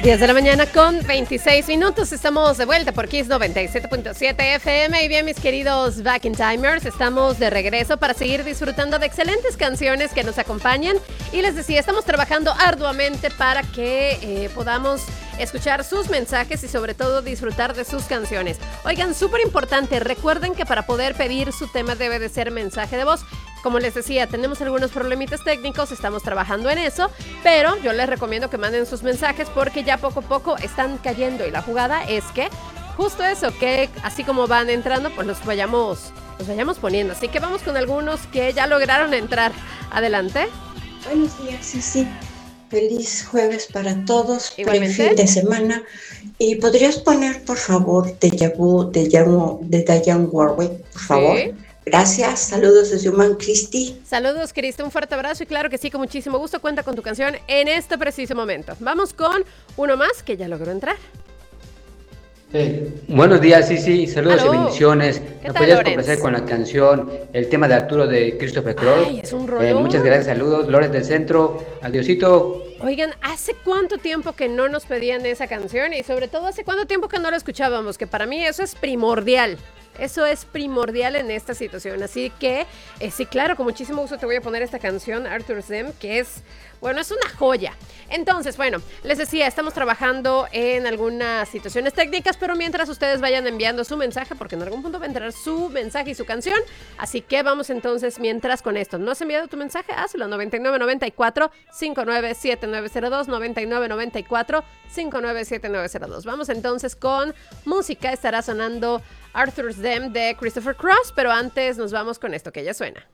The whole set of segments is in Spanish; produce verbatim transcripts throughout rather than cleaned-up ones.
diez de la mañana con veintiséis minutos. Estamos de vuelta por Kiss noventa y siete punto siete F M. Y bien, mis queridos Back in Timers, estamos de regreso para seguir disfrutando de excelentes canciones que nos acompañan. Y les decía, estamos trabajando arduamente para que eh, podamos escuchar sus mensajes y sobre todo disfrutar de sus canciones. Oigan, súper importante, recuerden que para poder pedir su tema debe de ser mensaje de voz. Como les decía, tenemos algunos problemitas técnicos, estamos trabajando en eso, pero yo les recomiendo que manden sus mensajes porque ya poco a poco están cayendo y la jugada es que justo eso, que así como van entrando, pues los vayamos, los vayamos poniendo. Así que vamos con algunos que ya lograron entrar. Adelante. Buenos días, sí, sí. Feliz jueves para todos, Igualmente. buen fin de semana. ¿Y podrías poner, por favor, Deja Vu de Diane, de Diane Warwick, por favor? Sí. Gracias, saludos desde Human Christi. Saludos, Cristi, un fuerte abrazo y claro que sí, con muchísimo gusto cuenta con tu canción en este preciso momento. Vamos con uno más que ya logró entrar. Eh, buenos días, sí, sí, saludos Aló. y bendiciones. ¿Qué ¿Me tal, podrías Lorenz? complacer con la canción, el tema de Arturo de Christopher Cross? Ay, es un Eh, rolón. muchas gracias, saludos, Lorenz del Centro, adiosito. Oigan, ¿hace cuánto tiempo que no nos pedían esa canción? Y sobre todo, ¿hace cuánto tiempo que no la escuchábamos? Que para mí eso es primordial. Eso es primordial en esta situación. Así que, eh, sí, claro, con muchísimo gusto te voy a poner esta canción, Arthur's Them, que es, bueno, es una joya. Entonces, bueno, les decía, estamos trabajando en algunas situaciones técnicas, pero mientras ustedes vayan enviando su mensaje, porque en algún punto va a entrar su mensaje y su canción. Así que vamos entonces mientras con esto. ¿No has enviado tu mensaje? Hazlo, noventa y nueve noventa y cuatro, cincuenta y nueve setenta y nueve cero dos, noventa y nueve noventa y cuatro, cincuenta y nueve setenta y nueve cero dos. Vamos entonces con música. Estará sonando Arthur's Them de Christopher Cross, pero antes nos vamos con esto que ya suena.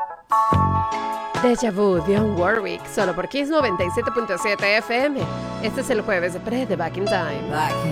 Deja Vu, Dionne Warwick, solo por Kiss noventa y siete punto siete F M. Este es el jueves de pre de Back in Time.